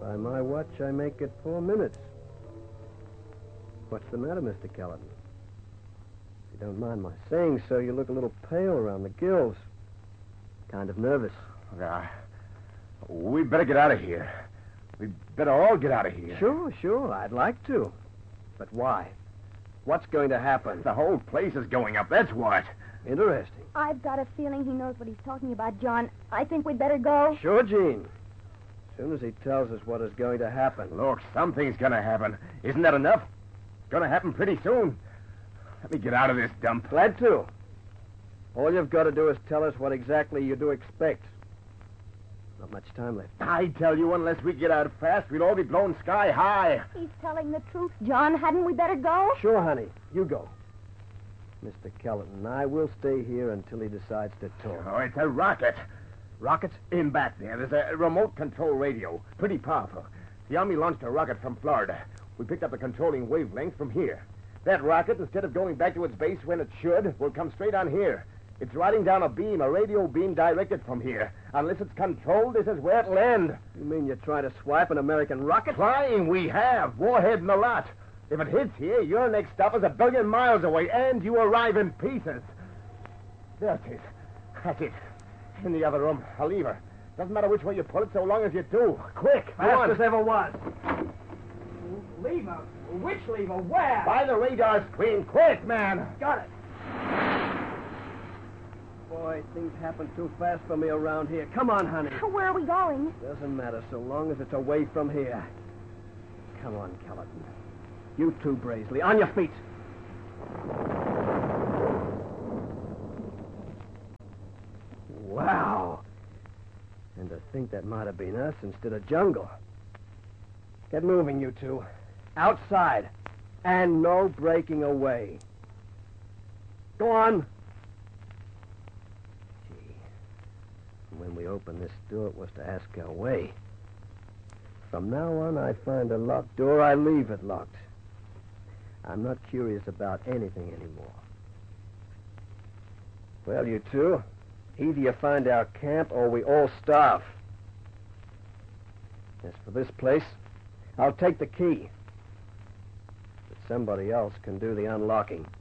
By my watch, I make it 4 minutes. What's the matter, Mr. Kellerton? If you don't mind my saying so, you look a little pale around the gills. Kind of nervous. Yeah. We better get out of here. We better all get out of here. Sure. I'd like to. But why? What's going to happen? The whole place is going up, that's what. Interesting. I've got a feeling he knows what he's talking about, John. I think we'd better go. Sure, Gene. As soon as he tells us what is going to happen. Look, something's gonna happen. Isn't that enough? It's gonna happen pretty soon. Let me get out of this dump. Glad to. All you've got to do is tell us what exactly you do expect. Not much time left. I tell you, unless we get out fast, we'd all be blown sky high. He's telling the truth, John. Hadn't we better go? Sure, honey. You go. Mr. Kellerton, I will stay here until he decides to talk. Oh, it's a rocket. Rocket? In back there, there's a remote control radio. Pretty powerful. The Army launched a rocket from Florida. We picked up the controlling wavelength from here. That rocket, instead of going back to its base when it should, will come straight on here. It's riding down a beam, a radio beam directed from here. Unless it's controlled, this is where it'll end. You mean you're trying to swipe an American rocket? Trying, we have. Warhead and a lot. If it hits here, your next stop is 1 billion miles away, and you arrive in pieces. There it is. That's it. In the other room. A lever. Doesn't matter which way you pull it, so long as you do. Quick, Fast as ever was. Lever? Which lever? Where? By the radar screen. Quick, man. Got it. Boy, things happen too fast for me around here. Come on, honey. Where are we going? Doesn't matter so long as it's away from here. Come on, Kellerton. You too, Braisley. On your feet. Wow. And to think that might have been us instead of jungle. Get moving, you two. Outside. And no breaking away. Go on. Gee. When we opened this door, it was to ask our way. From now on, I find a locked door, I leave it locked. I'm not curious about anything anymore. Well, you two, either you find our camp or we all starve. As for this place, I'll take the key. But somebody else can do the unlocking.